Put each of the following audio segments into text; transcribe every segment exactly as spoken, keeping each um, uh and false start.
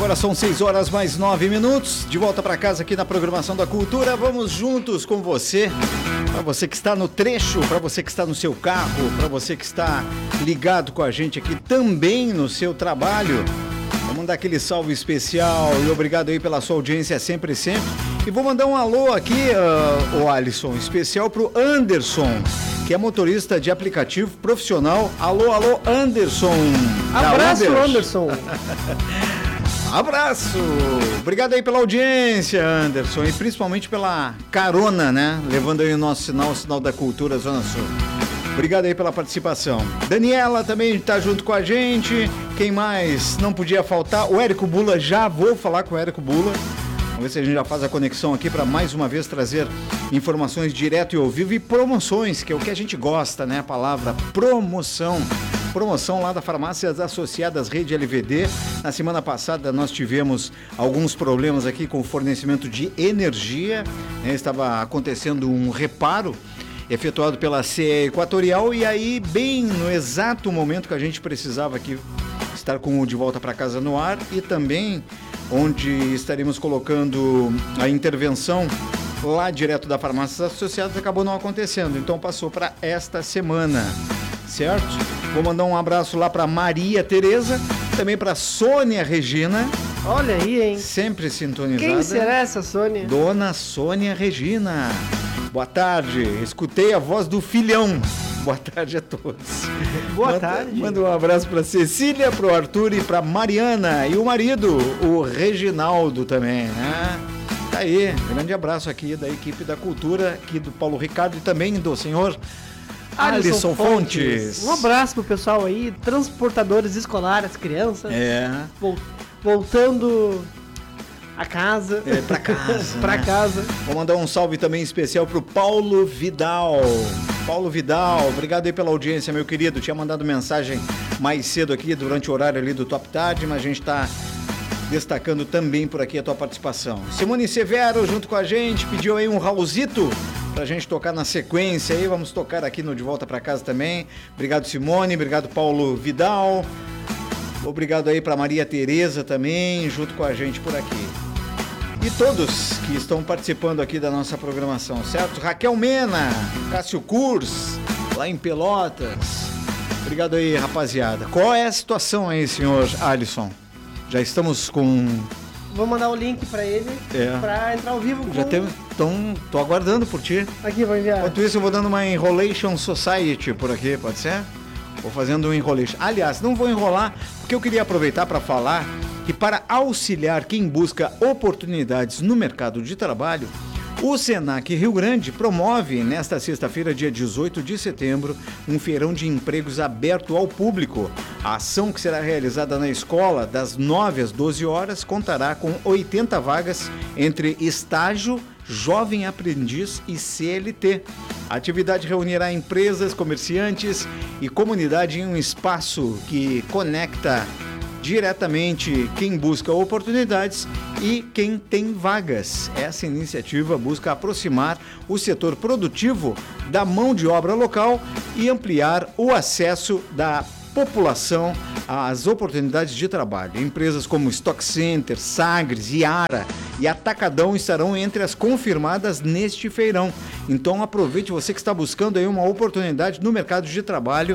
Agora são seis horas mais nove minutos, de volta para casa aqui na programação da Cultura. Vamos juntos com você, para você que está no trecho, para você que está no seu carro, para você que está ligado com a gente aqui também no seu trabalho. Vamos dar aquele salve especial e obrigado aí pela sua audiência sempre, sempre. E vou mandar um alô aqui, uh, o Alisson, especial pro Anderson, que é motorista de aplicativo profissional. Alô, alô, Anderson. Abraço, Anderson. Abraço. Obrigado aí pela audiência, Anderson, e principalmente pela carona, né? Levando aí o nosso sinal, o sinal da Cultura Zona Sul. Obrigado aí pela participação. Daniela também está junto com a gente. Quem mais não podia faltar? O Érico Bula, já vou falar com o Érico Bula. Vamos ver se a gente já faz a conexão aqui para mais uma vez trazer informações direto e ao vivo e promoções, que é o que a gente gosta, né? A palavra promoção. Promoção lá da Farmácias Associadas Rede L V D. Na semana passada nós tivemos alguns problemas aqui com o fornecimento de energia, né? Estava acontecendo um reparo efetuado pela C E Equatorial e aí bem no exato momento que a gente precisava aqui estar com o De Volta para Casa no ar e também onde estaremos colocando a intervenção lá direto da Farmácias Associadas, acabou não acontecendo, então passou para esta semana, certo? Vou mandar um abraço lá para Maria Tereza, também para Sônia Regina. Olha aí, hein? Sempre sintonizada. Quem será essa Sônia? Dona Sônia Regina. Boa tarde, escutei a voz do filhão. Boa tarde a todos. Boa manda, tarde. Manda um abraço para Cecília, para o Arthur e para Mariana. E o marido, o Reginaldo também, né? Tá aí, grande abraço aqui da equipe da Cultura, aqui do Paulo Ricardo e também do senhor Alisson, Alisson Fontes. Fontes. Um abraço pro pessoal aí, transportadores escolares, crianças. É. Voltando a casa. É, pra casa. pra né? casa. Vou mandar um salve também especial pro Paulo Vidal. Paulo Vidal, obrigado aí pela audiência, meu querido. Tinha mandado mensagem mais cedo aqui, durante o horário ali do Top Tarde, mas a gente tá destacando também por aqui a tua participação. Simone Severo junto com a gente, pediu aí um Raulzito pra gente tocar na sequência aí, vamos tocar aqui no De Volta pra Casa também. Obrigado, Simone, obrigado, Paulo Vidal. Obrigado aí pra Maria Tereza também, junto com a gente por aqui. E todos que estão participando aqui da nossa programação, certo? Raquel Mena, Cássio Kurs, lá em Pelotas. Obrigado aí, rapaziada. Qual é a situação aí, senhor Alisson? Já estamos com... Vou mandar o link pra ele, é. pra entrar ao vivo com... Já tem... Então, tô aguardando por ti. Aqui, vou enviar. Enquanto isso, eu vou dando uma Enrolation Society por aqui, pode ser? Vou fazendo um enrolation. Aliás, não vou enrolar, porque eu queria aproveitar para falar que para auxiliar quem busca oportunidades no mercado de trabalho, o Senac Rio Grande promove, nesta sexta-feira, dia dezoito de setembro, um feirão de empregos aberto ao público. A ação, que será realizada na escola das nove às doze horas, contará com oitenta vagas entre estágio, jovem aprendiz e C L T. A atividade reunirá empresas, comerciantes e comunidade em um espaço que conecta diretamente quem busca oportunidades e quem tem vagas. Essa iniciativa busca aproximar o setor produtivo da mão de obra local e ampliar o acesso da população às oportunidades de trabalho. Empresas como Stock Center, Sagres, Iara e Atacadão estarão entre as confirmadas neste feirão. Então aproveite, você que está buscando aí uma oportunidade no mercado de trabalho.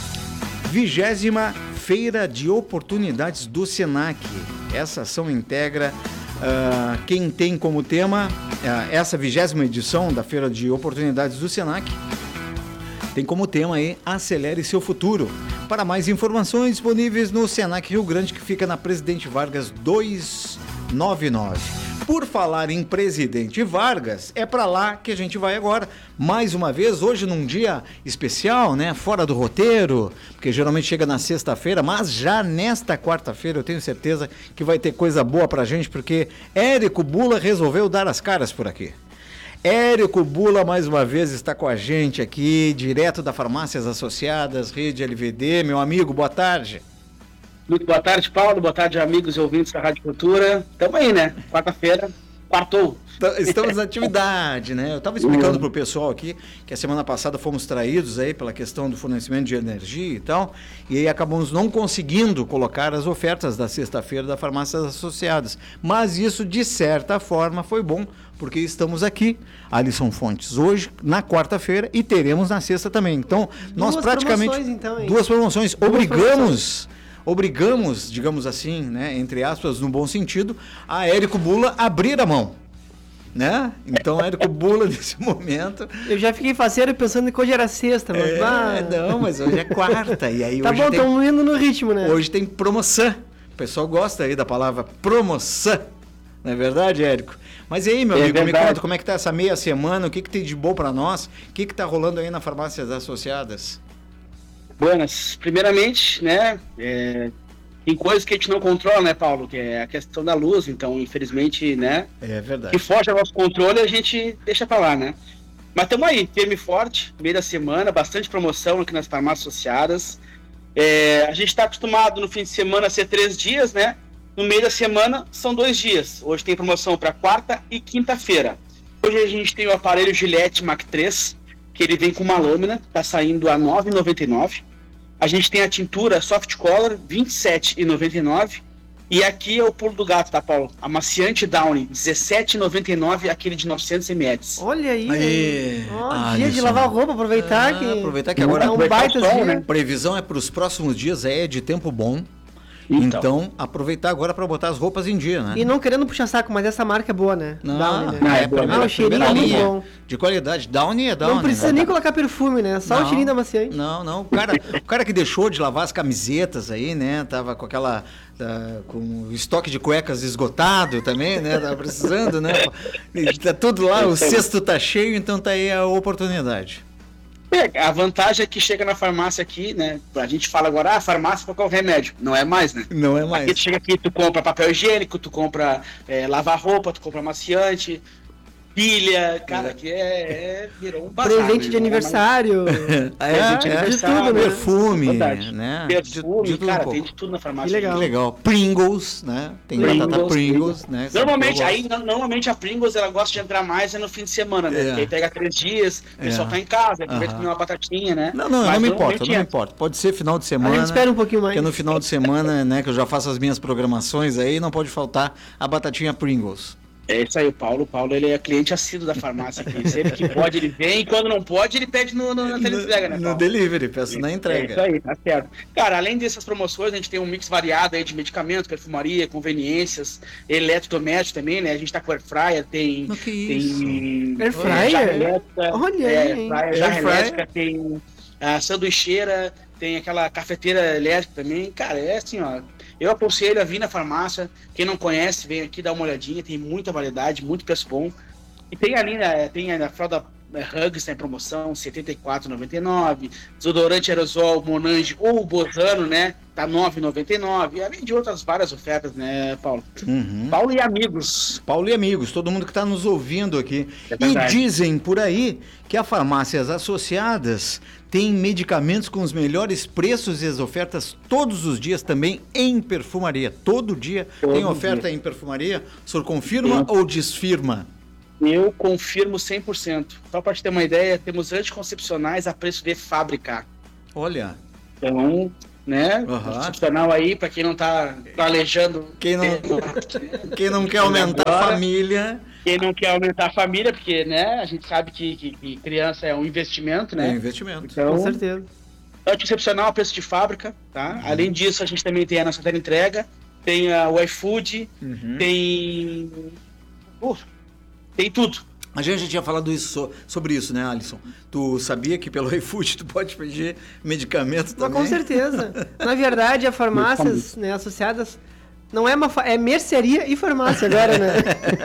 Vigésima Feira de Oportunidades do Senac. Essa ação integra uh, quem tem como tema uh, essa vigésima edição da Feira de Oportunidades do Senac. Tem como tema aí Acelere Seu Futuro. Para mais informações, disponíveis no Senac Rio Grande, que fica na Presidente Vargas duzentos e noventa e nove. Por falar em Presidente Vargas, é para lá que a gente vai agora. Mais uma vez, hoje num dia especial, né? Fora do roteiro, porque geralmente chega na sexta-feira, mas já nesta quarta-feira eu tenho certeza que vai ter coisa boa pra gente, porque Érico Bula resolveu dar as caras por aqui. Érico Bula, mais uma vez, está com a gente aqui, direto da Farmácias Associadas, Rede L V D. Meu amigo, boa tarde. Muito boa tarde, Paulo. Boa tarde, amigos e ouvintes da Rádio Cultura. Tamo aí, né? Quarta-feira. quartou. Estamos na atividade, né? Eu estava explicando para o pessoal aqui que a semana passada fomos traídos aí pela questão do fornecimento de energia e tal, e aí acabamos não conseguindo colocar as ofertas da sexta-feira da Farmácias Associadas. Mas isso, de certa forma, foi bom, porque estamos aqui, Alisson Fontes, hoje, na quarta-feira, e teremos na sexta também. Então, nós Duas praticamente... promoções, então, hein? Duas promoções. Duas Obrigamos... promoções. Obrigamos, digamos assim, né, entre aspas, no bom sentido, a Érico Bula a abrir a mão. Né? Então, Érico Bula, nesse momento... Eu já fiquei faceiro pensando que hoje era sexta, mas... É, ah, não, mas hoje é quarta. E aí tá hoje bom, tem, estamos indo no ritmo, né? hoje tem promoção. O pessoal gosta aí da palavra promoção. Não é verdade, Érico? Mas e aí, meu É amigo, me verdade. conta como é que tá essa meia semana, o que que tem de bom para nós? O que que tá rolando aí na Farmácias Associadas? Buenas, primeiramente, né, é, tem coisas que a gente não controla, né, Paulo, que é a questão da luz, então, infelizmente, né, É que verdade. foge ao nosso controle, a gente deixa pra lá, né. Mas estamos aí, firme e forte, meio da semana, bastante promoção aqui nas farmácias associadas. É, a gente está acostumado no fim de semana a ser três dias, né, no meio da semana são dois dias. Hoje tem promoção para quarta e quinta-feira. Hoje a gente tem o aparelho Gillette Mac três, que ele vem com uma lâmina, tá saindo a nove reais e noventa e nove centavos. A gente tem a tintura Soft Color, vinte e sete reais e noventa e nove centavos. E aqui é o pulo do gato, tá, Paulo? Amaciante Downy, dezessete reais e noventa e nove centavos, aquele de novecentos mililitros. Olha aí. Aí, Ó, Alisson. dia de lavar roupa, aproveitar Ah, que... aproveitar que agora é um vai baita ficar sol, dia. né? Previsão é para os próximos dias, é de tempo bom. Então. Então, aproveitar agora para botar as roupas em dia, né? E não querendo puxar saco, mas essa marca é boa, né? Não, Downy, né? Não, é é a boa. primeira, Ah, o cheirinho primeira é muito linha bom. de qualidade. Downy é Downy. Não precisa né? nem colocar perfume, né? Só Não. o cheirinho da amaciante. Não, não. O cara, o cara que deixou de lavar as camisetas aí, né? Tava com aquela... tá, com o estoque de cuecas esgotado também, né? Tava precisando, né? Tá tudo lá, o cesto tá cheio, então tá aí a oportunidade. É, a vantagem é que chega na farmácia aqui, né? A gente fala agora, ah, farmácia para qual remédio? Não é mais, né? Não é Aqui mais. tu chega aqui, tu compra papel higiênico, tu compra é, lavar roupa, tu compra amaciante, pilha, cara, que é, é virou um bazar. Presente né? de aniversário. É, de é, aniversário, de tudo, né? perfume, Verdade. né? Perfume, de, de tudo cara, um pouco. tem de tudo na farmácia. Que legal. Que legal. Pringles, né? Tem Pringles, batata Pringles, Pringles. né? Sabe Normalmente, que eu aí, gosto. no- normalmente a Pringles ela gosta de entrar mais é no fim de semana, né? É. Porque aí pega três dias, o pessoal É. tá em casa, aproveita Aham. comer uma batatinha, né? Não, não, Mas não me importa, normalmente não me é. importa. Pode ser final de A semana. gente espera um pouquinho mais. Porque no final de semana, né, que eu já faço as minhas programações aí, não pode faltar a batatinha Pringles. É isso aí, o Paulo. O Paulo ele é cliente assíduo da farmácia aqui. Sempre que pode, ele vem. E quando não pode, ele pede no, no, na teleentrega, né, No Paulo? delivery, peço na É isso entrega. aí, tá certo. Cara, além dessas promoções, a gente tem um mix variado aí de medicamentos, perfumaria, conveniências, eletrodoméstico também, né? A gente tá com air fryer, tem... Mas que tem isso? Air fryer? jarra elétrica, Olha é, aí, hein? fryer, jarra Air fryer? elétrica, tem a sanduicheira, tem aquela cafeteira elétrica também. Cara, é assim, ó... Eu aconselho a vir na farmácia. Quem não conhece, vem aqui dar uma olhadinha. Tem muita variedade, muito preço bom. E tem ali, né, tem a fralda é, Hugs tá em promoção, setenta e quatro reais e noventa e nove centavos. Desodorante aerosol Monange ou Bozano, né? Tá nove reais e noventa e nove centavos. Além de outras várias ofertas, né, Paulo? Uhum. Paulo e amigos. Paulo e amigos, todo mundo que está nos ouvindo aqui. É E verdade. dizem por aí que a Farmácias Associadas tem medicamentos com os melhores preços e as ofertas todos os dias também em perfumaria. Todo dia Todo tem oferta dia. em perfumaria? O senhor confirma Sim. ou desfirma? Eu confirmo cem por cento. Só para te ter uma ideia, temos anticoncepcionais a preço de fábrica. Olha, Então, né? Aham. Anticoncepcional aí, para quem não tá planejando. quem não, ter- quem não quer aumentar a Agora- família, Quem não quer aumentar a família, porque, né, a gente sabe que, que- que criança é um investimento, é né? investimento. Então, Com certeza. anticoncepcional a preço de fábrica, tá? Além disso, a gente também tem a nossa entrega, tem a, o iFood, Uhum. tem... Uh, tem tudo. A gente já tinha falado isso, so- sobre isso, né, Alisson? Tu sabia que pelo iFood tu pode pedir medicamento Mas também? com certeza. Na verdade, a farmácias, né, associadas não é uma fa- é mercearia e farmácia agora, né?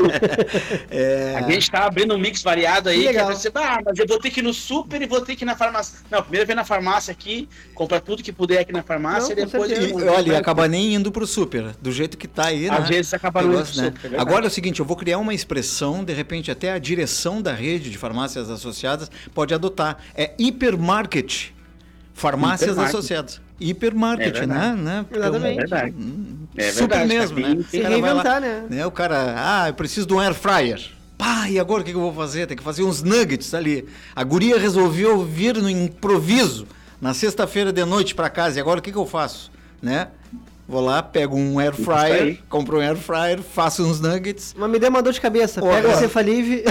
É, A gente tá abrindo um mix variado aí, Que que, legal. é você, ah, mas eu vou ter que ir no super e vou ter que ir na farmácia. Não, primeiro vem na farmácia aqui, compra tudo que puder aqui na farmácia Não, e com depois... certeza. E, olha, e acaba nem indo pro super, do jeito que tá aí, né? Às vezes acaba não indo Negócio, pro né? super, é verdade. Agora é o seguinte, eu vou criar uma expressão, de repente até a direção da rede de farmácias associadas pode adotar. É hipermarket. Farmácias Hipermarket. associadas. Hipermarket, É né? verdade. né? Porque Exatamente. eu- É verdade. Hum, É super verdade, mesmo, tá né? bem- O Se cara vai lá, reinventar, né? né? O cara, ah, eu preciso de um air fryer. Pá, e agora o que que eu vou fazer? Tem que fazer uns nuggets ali. A guria resolveu vir no improviso na sexta-feira de noite para casa. E agora o que que eu faço? Né? Vou lá, pego um air Isso fryer, aí. compro um air fryer, faço uns nuggets. Mas me deu uma dor de cabeça. Ô, Pega ó. a Cefalive.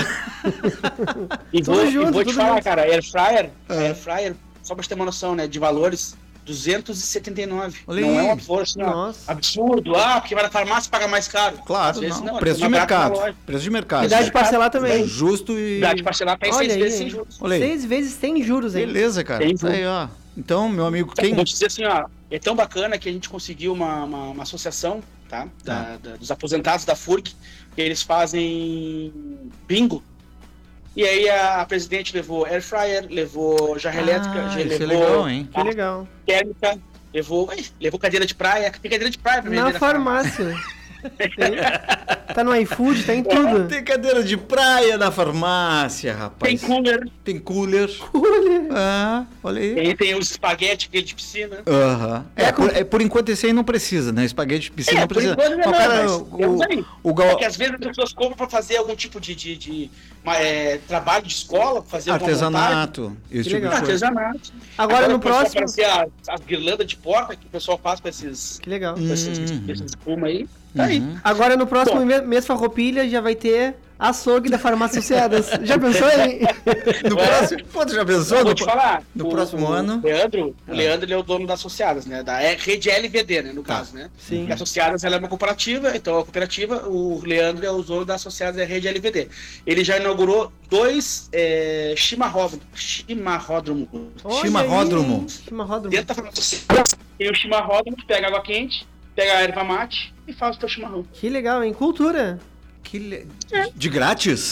E Tudo vou, e junto, vou te tudo falar, junto. cara, Air Fryer, É. Air Fryer, só pra você ter uma noção, né, de valores, duzentos e setenta e nove. Olha Não aí. é uma força, não. Nossa. Absurdo. Ah, porque vai na farmácia paga mais caro. Às Claro, vezes não. é Preço de mais barato na mercado. loja. Preço de mercado. Me dá de parcelar também. Justo e... Dá de parcelar tá em Olha seis aí, vezes hein? sem juros. Olha aí. Seis vezes sem juros, hein? Beleza, cara. Tem Tá aí, ó. Então, meu amigo, Quem? quem... Vou te dizer assim, ó, é tão bacana que a gente conseguiu uma, uma, uma associação, tá? Da- da- dos aposentados da F U R C, que eles fazem bingo. E aí a, a presidente levou air fryer, levou jarra elétrica, Ah, já isso é levou legal, hein? Que legal. térmica, levou, ai, levou cadeira de praia. Tem cadeira de praia pra vender Na na farmácia. Tem. Tá no iFood, tá em tudo. Tem cadeira de praia na farmácia, rapaz. Tem cooler, Tem cooler. Ah, olha aí. tem, tem os espaguete aquele de piscina. Aham. É, por, é, por enquanto esse aí não precisa, né? Espaguete de piscina É, não por precisa. enquanto não, Mas, cara, mas o, temos aí. o, gal- Porque às vezes as pessoas compram para fazer algum tipo de, de, de uma, é, trabalho de escola, fazer alguma montagem. artesanato, esse Que tipo legal. de coisa. Artesanato. Agora no começou a próximo. aparecer as, as guirlandas de porta que o pessoal faz com esses, Que legal. com esses, Uhum. esses espuma aí. Tá aí. Uhum. Agora no próximo Bom. mês, mês Farroupilha já vai ter açougue da Farmácia Associadas. Já pensou, hein? No É. próximo, pô, tu já pensou? Eu vou No, te falar. no o, próximo o ano. Leandro, Ah. o Leandro ele é o dono das associadas, né? Da é- rede L V D, né? No Tá. caso, né? Sim. E a associadas ela é uma cooperativa, então a cooperativa, o Leandro é o dono da associadas da rede L V D. Ele já inaugurou dois é, chimarródromos. Chimarródromo. Olha Chimarródromo. aí, Chimarródromo. Dentro da farmácia. Tem o chimarródromo, tu pega água quente, pega a erva mate e faz o teu chimarrão. Que legal, hein? Cultura. Que le- De grátis?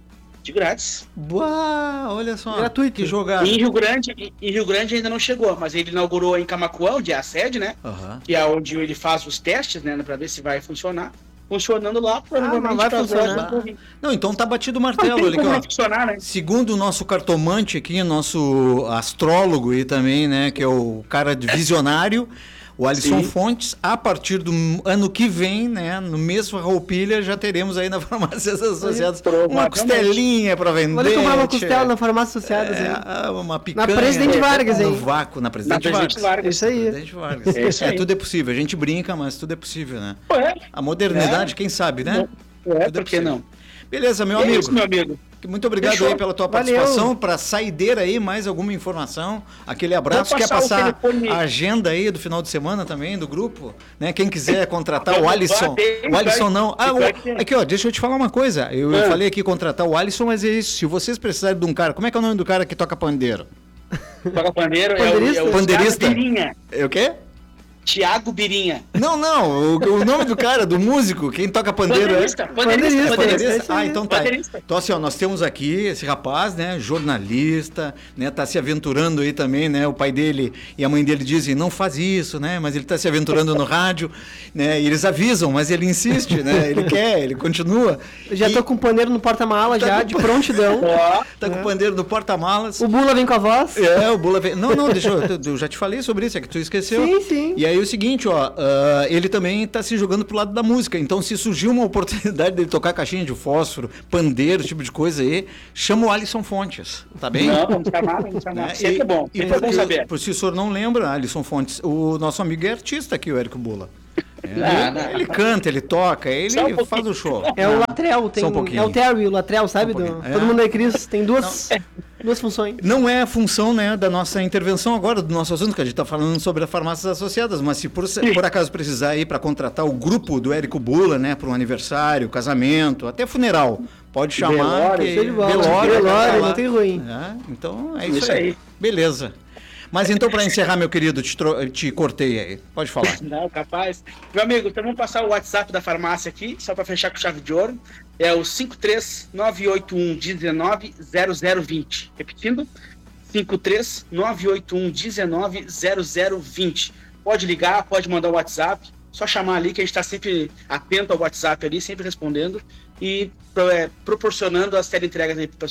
De grátis. Boa, olha só. Gratuito. Que jogada. E em Rio Grande, em- em Rio Grande ainda não chegou, mas ele inaugurou em Camaquã, onde é a sede, né? Aham. Que é onde ele faz os testes, né? Pra ver se vai funcionar. Funcionando lá, provavelmente mas vai pras funcionar. lojas vão vir. Não, então tá batido o Não martelo. tem Olha aqui, como ó. não funcionar, né? Segundo o nosso cartomante aqui, nosso astrólogo e também, né, que é o cara de visionário, o Alisson Sim. Fontes, a partir do ano que vem, né, no mês Farroupilha, já teremos aí na Farmácias Associadas uma Provavelmente. costelinha para vender. Vou ali comprar uma tia. costela na Farmácia Associadas, hein? É, uma picanha. Presidente Vargas, No hein? vácuo, na Presidente, Na Presidente Vargas. Vargas. Isso aí. Presidente Vargas. É isso aí. tudo é possível. A gente brinca, mas tudo é possível, né? Ué, A modernidade, quem sabe, né? é, Tudo é por que possível. não? Beleza, meu É amigo. isso, meu amigo. Muito obrigado Fechou. aí pela tua Valeu. participação. Para saideira aí, mais alguma informação? Aquele abraço. Vou Quer passar o passar telefone. a agenda aí do final de semana também, do grupo? Né? Quem quiser contratar o Vamos lá, Alisson. tem, O Alisson vai. não. Ah, o- Vai que tem. aqui, ó, deixa eu te falar uma coisa. Eu, eu Ah. falei aqui contratar o Alisson, mas é isso. Se vocês precisarem de um cara, como é que é o nome do cara que toca pandeiro? Toca pandeiro, é o, Pandeirista? é o Pandeirista? Thiago Birinha. É o quê? Tiago Birinha. Não, não. O, o nome do cara, do músico, quem toca pandeiro Pandeirista, é. pandeirista, Pandeirista, pandeirista. é isso aí. Ah, então tá. Pandeirista. Então assim, ó, nós temos aqui esse rapaz, né, jornalista, né, tá se aventurando aí também, né, o pai dele e a mãe dele dizem, não faz isso, né, mas ele tá se aventurando no rádio, né, e eles avisam, mas ele insiste, né, ele quer, ele continua. Eu já E tô com o paneiro no porta-mala Tá já, com- de prontidão. Ó, tá com o pandeiro no porta-malas. O Bula vem com a voz. É, o Bula vem... Não, não, deixa eu... Eu já te falei sobre isso, é que tu esqueceu. Sim, sim. E aí o seguinte, ó, ah, ele também tá se jogando pro lado da música. Então, se surgir uma oportunidade dele tocar caixinha de fósforo, pandeiro, esse tipo de coisa aí, chama o Alisson Fontes, tá bem? não, vamos chamar, vamos chamar. Né? Sempre é bom, E sempre é bom porque- saber. por se o senhor não lembra, Alisson Fontes, o nosso amigo é artista aqui, o Érico Bula. É, Ah, não. ele canta, ele toca, ele Só um pouquinho. faz o show. É o Latrel, tem, Só um pouquinho. é o Terry, o Latrel, sabe? Só um do- pouquinho. Todo É. mundo é Cris, tem duas, duas funções. Não é a função, né, da nossa intervenção agora, do nosso assunto, que a gente está falando sobre as farmácias associadas, mas se por, por acaso precisar aí para contratar o grupo do Érico Bula, né, para um aniversário, casamento, até funeral, pode chamar. Velório, que... show de bola. Velório, Velório, tá lá. não tem ruim. É, então é isso, Isso aí. aí. Beleza. Mas então, para encerrar, meu querido, te, tro- te cortei aí. Pode falar. Não, capaz. Meu amigo, então vamos passar o WhatsApp da farmácia aqui, só para fechar com chave de ouro. É o cinco três nove oito um um nove zero zero dois zero. Repetindo, cinco três nove oito um um nove zero zero dois zero. Pode ligar, pode mandar o WhatsApp, só chamar ali que a gente está sempre atento ao WhatsApp ali, sempre respondendo e é, proporcionando as teleentregas aí pro pessoal.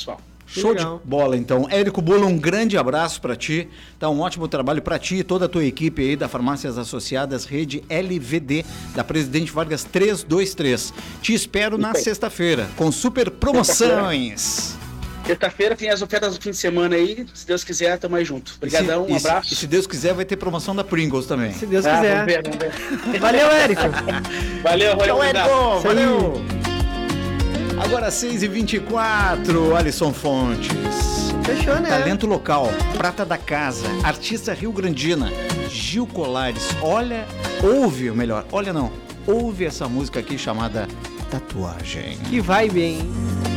Show Legal. de bola, então. Érico Bula, um grande abraço para ti. Tá um ótimo trabalho para ti e toda a tua equipe aí da Farmácias Associadas, rede L V D, da Presidente Vargas trezentos e vinte e três. Te espero na sexta-feira, com super promoções. Sexta-feira tem as ofertas do fim de semana aí. Se Deus quiser, tamo aí junto. Obrigadão, um e se, abraço. E se Deus quiser, vai ter promoção da Pringles também. Se Deus Ah, quiser. vamos ver, vamos ver. Valeu, Érico. Valeu, valeu. Tchau, Érico. Valeu. Sim. Agora seis e vinte e quatro, Alisson Fontes. Fechou, né? Talento local, prata da casa, artista rio-grandina, Gil Colares. Olha, ouve, ou melhor, olha não, ouve essa música aqui chamada Tatuagem. Que vai bem.